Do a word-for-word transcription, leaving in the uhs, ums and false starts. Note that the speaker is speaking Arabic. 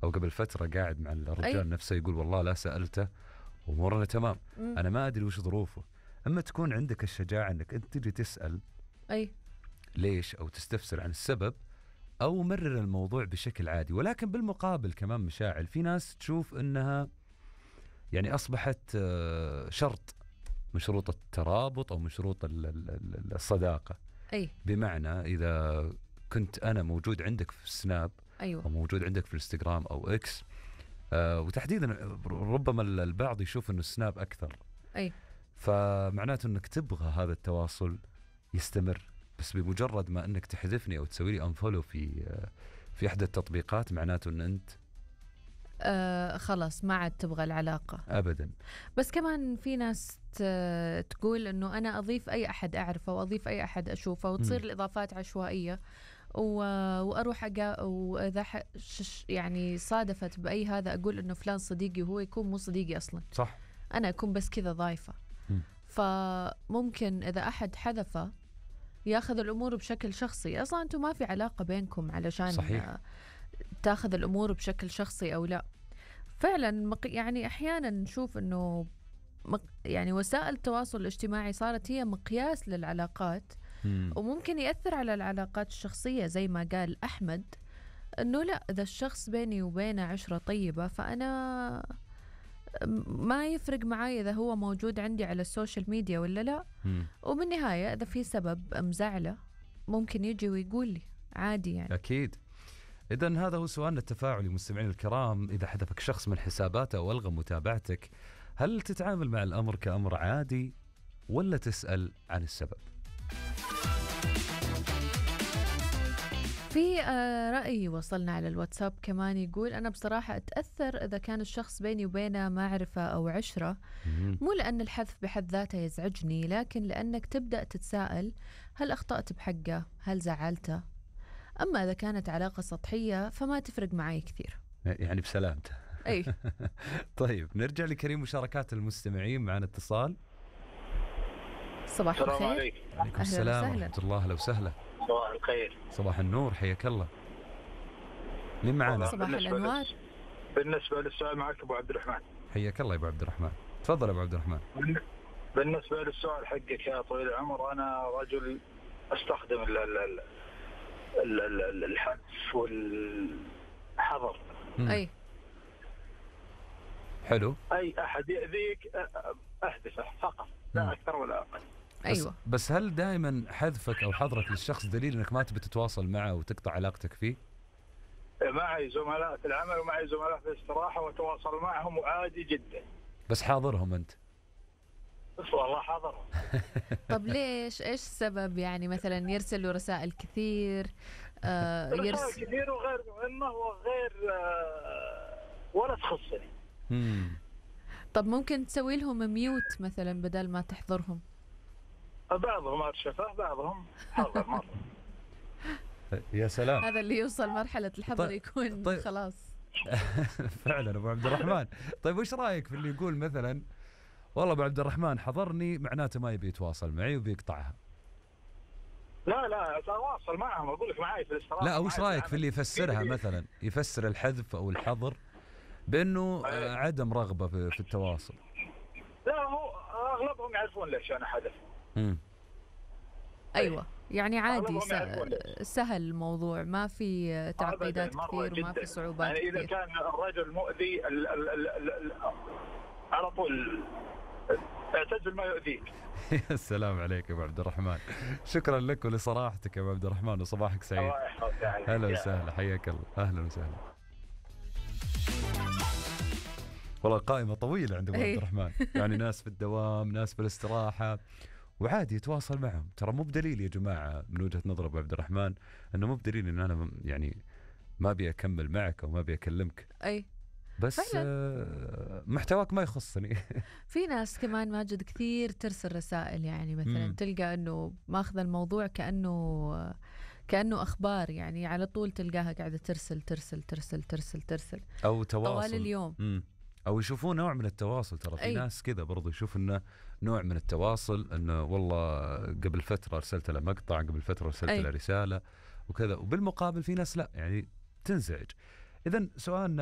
أو قبل فترة قاعد مع الرجال أي. نفسه يقول والله لا سألته وأمورنا تمام، مم. أنا ما أدري وش ظروفه. أما تكون عندك الشجاعة أنك أنت تجي تسأل أي ليش أو تستفسر عن السبب أو مرر الموضوع بشكل عادي. ولكن بالمقابل كمان مشاعل، في ناس تشوف أنها يعني أصبحت آه، شرط من شروط الترابط أو من شروط ال- ال- ال- الصداقة. أي بمعنى إذا كنت أنا موجود عندك في السناب أيوة أو موجود عندك في الانستغرام أو إكس، آه وتحديدا ربما البعض يشوف أنه السناب أكثر، أي فمعناته أنك تبغى هذا التواصل يستمر، بس بمجرد ما أنك تحذفني أو تسوي لي أنفولو في آه في إحدى التطبيقات معناته أن أنت آه خلاص ما عاد تبغى العلاقة أبدا. بس كمان في ناس ت- تقول انه انا اضيف اي احد اعرفه واضيف اي احد اشوفه وتصير مم. الاضافات عشوائيه و- واروح أقا واذا ح- شش- يعني صادفت باي هذا اقول انه فلان صديقي وهو يكون مو صديقي اصلا، صح. انا اكون بس كذا ضايفه. مم. فممكن اذا احد حذفه ياخذ الامور بشكل شخصي، اصلا انتم ما في علاقه بينكم علشان صحيح. آه، تاخذ الامور بشكل شخصي او لا. فعلا مق- يعني احيانا نشوف انه مق- يعني وسائل التواصل الاجتماعي صارت هي مقياس للعلاقات، مم. وممكن يأثر على العلاقات الشخصية زي ما قال أحمد، أنه لا إذا الشخص بيني وبينه عشرة طيبة فأنا ما يفرق معي إذا هو موجود عندي على السوشيال ميديا ولا لا. مم. وبالنهاية إذا في سبب مزعله ممكن يجي ويقول لي عادي يعني. أكيد. إذن هذا هو سؤالنا التفاعلي مستمعين الكرام، إذا حذفك شخص من حساباته أو ألغى متابعتك، هل تتعامل مع الأمر كأمر عادي ولا تسأل عن السبب؟ في آه، رأي وصلنا على الواتساب كمان يقول أنا بصراحة أتأثر إذا كان الشخص بيني وبينه معرفة أو عشرة، مم. مو لأن الحذف بحد ذاته يزعجني، لكن لأنك تبدأ تتساءل هل أخطأت بحقه، هل زعلته. أما إذا كانت علاقة سطحية فما تفرق معي كثير. يعني بسلامته. أي طيب نرجع لكريم مشاركات المستمعين. معنا اتصال. صباح السلام الخير. عليكم. عليكم أهلا السلام وسهلا. ورحمة الله. أهلا وسهلا. صباح الخير. صباح النور، حياك الله. مين معنا؟ صباح بالنسبة الأنوار. للس- بالنسبة للسؤال معك أبو عبد الرحمن. حياك الله يا أبو عبد الرحمن، تفضل يا أبو عبد الرحمن. بالنسبة للسؤال حقك يا طويل العمر، أنا رجل أستخدم ال- ال- ال- ال- ال- ال- الحذف والحظر. مم. أي حلو. أي أحد يأذيك أحذفه فقط، لا مم. أكثر ولا أقل. بس, أيوة. بس هل دائما حذفك أو حظرك للشخص دليل أنك ما تبي تتواصل معه وتقطع علاقتك فيه؟ معي زملاء في العمل ومعي زملاء في الاستراحة وتواصل معهم وعادي جدا. بس حاضرهم أنت؟ بس والله حاضرهم. طب ليش؟ إيش السبب؟ يعني مثلا يرسلوا رسائل كثير آه رسائل يرس... كثير وغير مهمة وغير آه، ولا تخصني. مم. طب ممكن تسوي لهم ميوت مثلا بدل ما تحضرهم. بعضهم أرشفه بعضهم حضر مرة. يا سلام. هذا اللي يوصل مرحلة الحظر طيب- يكون طيب. خلاص. فعلا أبو عبد الرحمن. طيب وش رأيك في اللي يقول مثلا والله أبو عبد الرحمن حضرني معناته ما يبي يتواصل معي وبيقطعها؟ لا لا أتواصل معهم، أقول لك معي في الاستراحة. لا، وش معي رأيك في اللي يفسرها العمل. مثلا، يفسر الحذف أو الحظر بأنه آه، عدم رغبة في, في التواصل؟ لا هو أغلبهم يعرفون ليش أنا حدث. مم. أيوة يعني عادي أغلبهم س... يعرفون ليش. سهل الموضوع، ما في تعقيدات أبداً، مرة كثير وما جداً. في صعوبات يعني إذا كثير. كان الرجل مؤذي ال ال ال ال ال على طول اعتزل ما يؤذيك. يا سلام عليك يا أبو عبد الرحمن، شكرا لك ولصراحتك يا أبو عبد الرحمن، وصباحك سعيد. الله يحفظك. هلا وسهلا، حياك الله، أهلا وسهلا. والله قائمة طويلة عند أبو عبد إيه. الرحمن، يعني ناس في الدوام، ناس في الاستراحة، وعادي يتواصل معهم. ترى مو بدليل يا جماعة من وجهة نظر أبو عبد الرحمن أنه مو بدليل أن أنا يعني ما أبي أكمل معك أو ما أبي أكلمك، أي بس فعلاً. آه، محتواك ما يخصني. في ناس كمان ماجد كثير ترسل رسائل، يعني مثلا مم. تلقى انه ماخذ الموضوع كأنه كأنه أخبار، يعني على طول تلقاها قاعدة ترسل ترسل ترسل ترسل ترسل أو تواصل طوال اليوم. مم. أو يشوفون نوع من التواصل. ترى في أي. ناس كذا برضو يشوف إنه نوع من التواصل، إنه والله قبل فترة أرسلت له مقطع، قبل فترة أرسلت أي. له رسالة وكذا، وبالمقابل في ناس لا، يعني تنزعج. إذن سؤالنا